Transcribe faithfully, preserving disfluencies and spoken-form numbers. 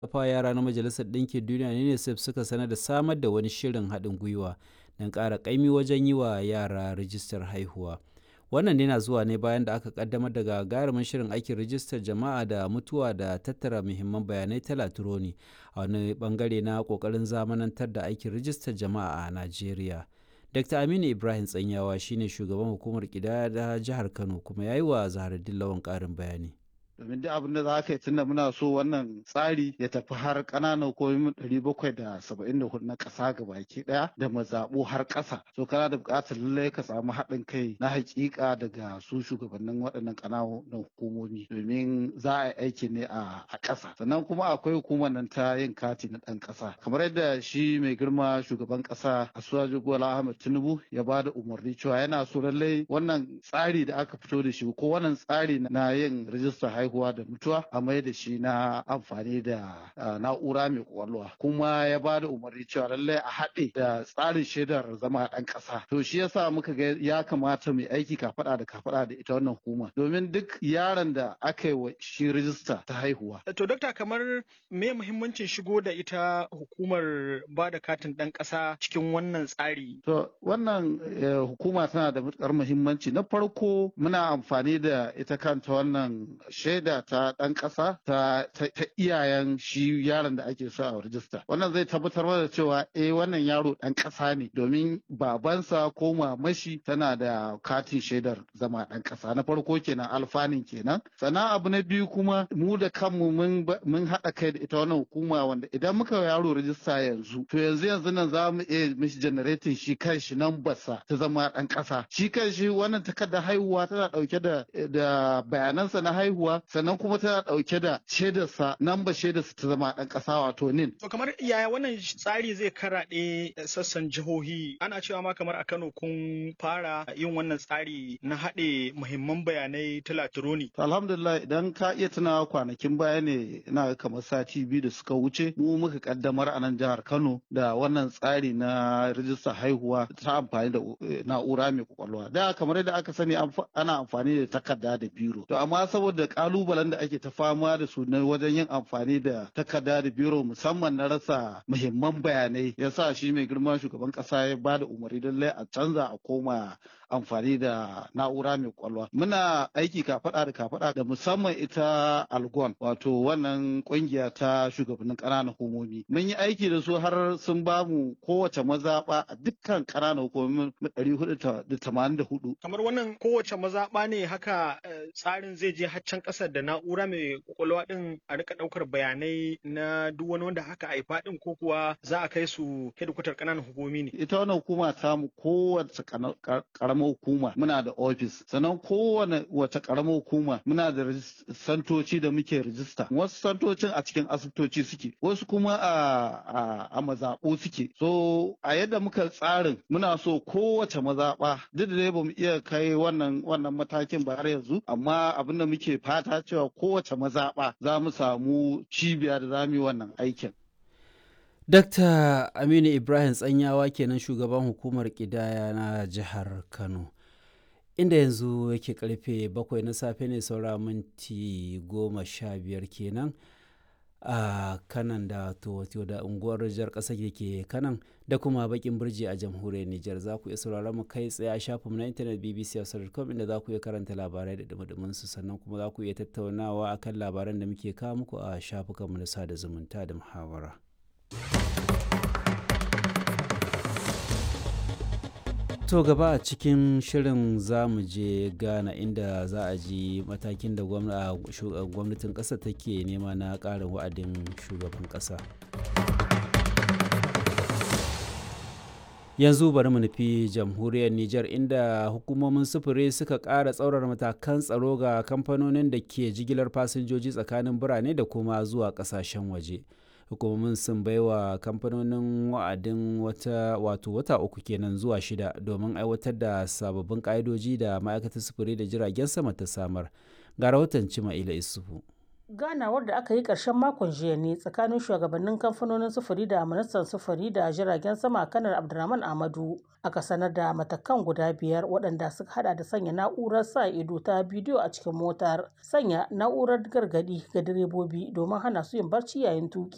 Tallafawa yara na Majalisar Ɗinkin Duniya UNICEF suka sanar da samar da wani shirin haɗin gwiwa don ƙara ƙaimi wajen yi wa yara rijistar haihuwa. Wannan yana zuwa ne bayan da aka ƙaddamar da gagarumin shirin aikin rijistar jama'a da mutuwa da tattara muhimman bayanai ta Latironi a wani ɓangare na ƙoƙarin zamanantar da aikin rijistar jama'a a Najeriya. Dakta Aminu Ibrahim Tsanyawa shine shugaban hukumar ƙidaya ta jihar Kano kuma ya yi wa Zaharaddin Lawan ƙarin bayani. domin duk abin da za ka yi tunda muna so wannan tsari ya tafi har ƙananan hukumomin ɗari bakwai da saba'in da hudu na ƙasa baki ɗaya da mazaɓu har ƙasa so kana da buƙatar lallai ka samu haɗin kai na haƙiƙa daga su shugabannin waɗannan ƙananan hukumomi domin za a yi aiki ne a ƙasa sannan kuma akwai hukumar nan ta yin kati na ɗan ƙasa kamar yadda shi mai girma shugaban ƙasa Asuwaju Bola Ahmed Tinubu ya ba da umarni cewa yana so lallai wannan tsari da aka fito da shi ko wannan tsari na yin rijistar haihuwa haihuwa da mutuwa a mai da shi na amfani da na'ura mai kwakwalwa kuma ya ba da umarni cewa lallai a haɗe da tsarin shaidar zama ɗan ƙasa to shi yasa muka ga ya kamata mu aiki kafaɗa da kafaɗa da ita wannan hukuma domin duk yaron da aka yi wa shi rijista ta haihuwa. To dokta kamar me muhimmancin shigo da ita hukumar ba da katin ɗan ƙasa cikin wannan tsari? To wannan hukuma tana da matuƙar muhimmanci na farko muna amfani da ita kanta wannan shaidar shaida ta ɗan ƙasa ta, ta, ta iyayen shi yaron da ake so a rijista. Wannan zai tabbatar da cewa eh wannan yaro ɗan ƙasa ne domin babansa ko mamashi tana da katin shaidar zama ɗan ƙasa. Na farko kenan alfanin kenan. Sannan abu na biyu kuma mu da kanmu mun mun haɗa kai da ita wannan hukuma wanda idan muka yaro rijista yanzu to yanzu yanzu nan za mu iya mishi generating shi kanshi nambarsa ta zama ɗan ƙasa. Shi kanshi wannan takardar haihuwa tana ɗauke da da bayanansa na haihuwa sannan kuma tana ɗauke da shaidarsa namba shaidarsa ta zama ɗan ƙasa wato nin. To kamar yaya wannan tsari zai karaɗe sassan jihohi ana cewa ma kamar a Kano kun fara yin wannan tsari na haɗe muhimman bayanai ta Latironi. Alhamdulillah idan ka iya tunawa kwanakin baya ne ina kamar sati biyu da suka wuce mu muka kaddamar a nan jihar Kano da wannan tsari na rijistar haihuwa ta amfani da na'ura mai kwakwalwa. Da kamar yadda aka sani ana amfani da takarda da biro. To amma saboda kalubalen da ake ta fama da su na wajen yin amfani da takarda da biro musamman na rasa muhimman bayanai ya sa shi mai girma shugaban kasa ya ba da umarni lallai a canza a koma amfani da na'ura mai kwalwa muna aiki kafaɗa da kafaɗa da musamman ita algon wato wannan kungiya ta shugabannin ƙananan hukumomi mun yi aiki da su har sun ba mu kowace mazaɓa a dukkan ƙananan hukumomin ɗari hudu da tamanin da hudu kamar wannan kowace mazaɓa ne haka tsarin zai je haccan ƙasar da na'ura mai kwakwalwa din a rika ɗaukar bayanai na duk wani wanda haka haifa din ko kuwa za a kai su hedikwatar ƙananan hukumomi ne. Ita wannan hukuma ta mu kowace ƙaramar hukuma muna da ofis sannan kowane wata ƙaramar hukuma muna da santoci da muke rijista wasu santocin a cikin asibitoci suke wasu kuma a a mazaɓu suke so a yadda muka tsarin muna so kowace mazaɓa duk da dai bamu iya kai wannan wannan matakin ba har yanzu amma abin da muke fata cewa kowace mazaɓa za mu samu cibiya da za mu yi wannan aikin. Dakta Aminu Ibrahim Tsanyawa kenan shugaban hukumar ƙidaya na jihar Kano. Inda yanzu yake karfe bakwai na safe ne saura minti goma sha biyar kenan a kanan da to da unguwar jar ƙasa ke kanan da kuma bakin birji a jamhuriyar Nijar za ku iya sauraron mu kai tsaye a shafinmu na intanet b b c hausa dot com inda za ku iya karanta labarai da dumadumin su sannan kuma za ku iya tattaunawa akan labaran da muke kawo muku a shafukanmu na sada zumunta da muhawara. To gaba a cikin shirin za mu je Ghana inda za a ji matakin da gwamnatin ƙasa take nema na ƙarin wa'adin shugaban ƙasa. Yanzu bari mu nufi jamhuriyar Nijar inda hukumomin sufuri suka ƙara tsaurara matakan tsaro ga kamfanonin da ke jigilar fasinjoji tsakanin birane da kuma zuwa ƙasashen waje. Hukumomin sun baiwa kamfanonin wa'adin wata wato wata uku kenan zuwa shida domin aiwatar da sababbin ƙa'idoji da ma'aikatar sufuri da jiragen sama ta samar. Ga rahoton Cima'ila Isufu. ganawar da aka yi ƙarshen makon jiya ne tsakanin shugabannin kamfanonin sufuri da ministan sufuri da jiragen sama kanar abdulrahman amadu aka sanar da matakan guda biyar waɗanda suka hada da sanya na'urar sa ido ta bidiyo a cikin motar sanya na'urar gargadi ga direbobi domin hana su yin barci yayin tuki